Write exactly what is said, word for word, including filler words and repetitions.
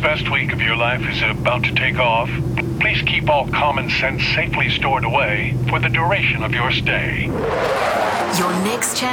best week of your life is about to take off, please keep all common sense safely stored away for the duration of your stay. Your next chance.